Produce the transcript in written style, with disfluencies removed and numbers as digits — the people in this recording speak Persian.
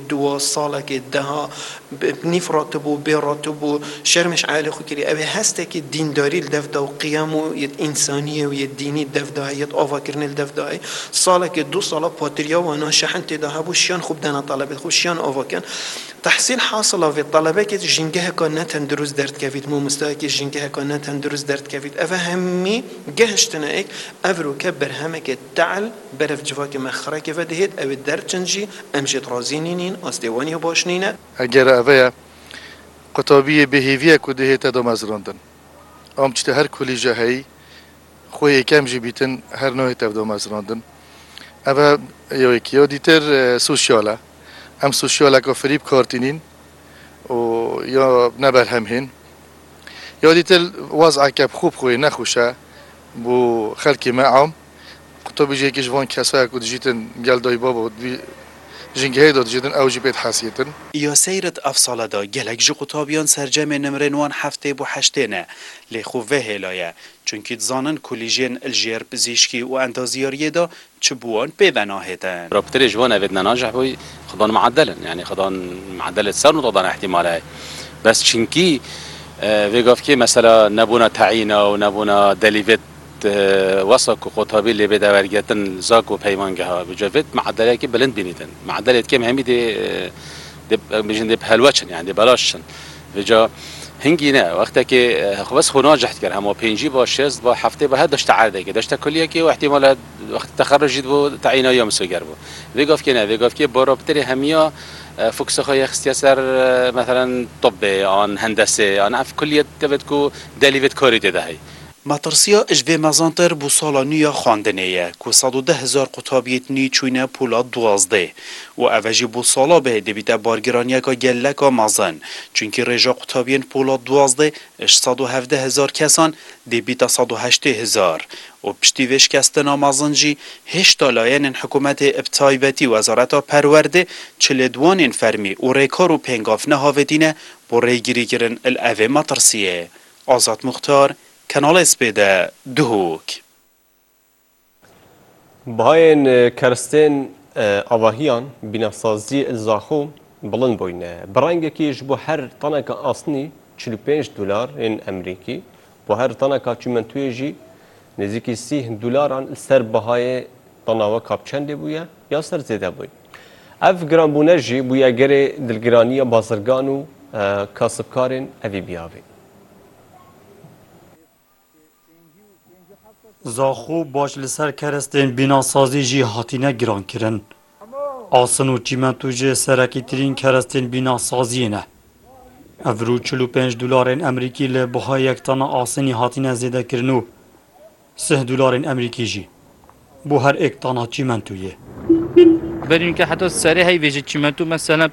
دوا صالك دها بنيف راتبو براتبو شرمش عالي خكري أبي هستك الدين داري الدفدا وقيامه يد إنسانية ويد ديني الدفدا يد أفكرن الدفدا صالك دو صلاة باتريا وأنا شحن تدها بوشيان خوب دنا طلبة خوشيان أفكر تحصيل حاصل في الطلبة كي جنجها كانت هندروز درت كفيت مو مستاكي جنجها كانت هندروز درت كفيت أفهمي جهشتناك أفرو كبر همك التعل برف جواك مخرك فدهت أو الدرتشنجي أمشي ترازينين أصدواني باشنينا أجر أبيا قطابية بهيفيا كدهت دو مزراندن أم هر كل جهي خوي كم جبيتن هر نوع تبدو مزراندن أبا يوكيو ديتر سوشيالا ام سوشيالا كفريب كارتينين و يا نبر همهن يا ديتل وضع كب خوب خوي نخوشه بو خلقي معهم قطب يجي كجوان كساك ودجيتن قال داي بابا جنگه داد جدن او جبت حسيتن يا سيرت افصال دا گلک جو قطابیان سرجم نمرنوان هفته بو هشتنه لخوه هلايه چونکی زانن کلیجین الجیر پزیشکی و اندازیاری دا چبوان ببناهتن رابطه جوان اوید نناجح بوي خدان معدلن يعني خدان معدل سر نطادان احتماله بس چونکی ويقف كي مثلا نبونا تعينا و نبونا دليفت وسق و قطابي اللي بدا ورگتن زاك و پیمانگه ها بجوفت معدله كي بلند بينيتن معدله كم همي دي بجن دي بهلوچن يعني بلاشن وجا هنگینه وقتی که بس خو ناجحت کرد اما پنجی با شست با هفته به داشت عرضه که داشت کلیه که و احتمال وقت تخرج بو تعیین یا مسوگر بو ویگاف که نه ویگاف که با رابطه همیا فوکس های اختصاص مثلا طب آن هندسه آن اف کلیه تبد کو دلیوت کاری دهی مطرسیا اجوه مزانتر بو سالا نویا خواندنه که 110,000 قطابیت نی چوینه پولا 12 و اوجی بو سالا به دبیت بارگرانیه که گلکا مزن چونکی رجا قطابین پولا 12 117,000 کسان دبیت 108,000 و پشتی وش کستنا مزنجی هشت لاین حکومت ابتایبتی وزارت پرورده چلدوان فرمی و ریکار و پنگاف نهاودینه بو ریگیری گرن الاوه مطرسیه آزاد مختار کانال اسپیده دهوک باین کرستین آواهیان بیناسازی الزاخو بلند بوینه برانگه کیش بو هر تانک آسنی $45 این امریکی بو هر تانک چیمنتوی جی نزدیکی $30 سر بهای تناوه کابچنده بویا یا سر زیده بوی اف گران بونه جی بویا گره دلگرانی بازرگان و کاسبکارین اوی بیاوی زاخو باش لسر کرستین بیناسازی جی هاتینه گران کرن آسن و چیمنتو جی سرکی ترین کرستین بیناسازی نه افرو $45 امریکی لبها یک تن آسنی هاتینه زیده کرنو $6 امریکی جی بو هر ایک تن چیمنتویه بریم که حتی سری هی ویژه چیمنتو مثلا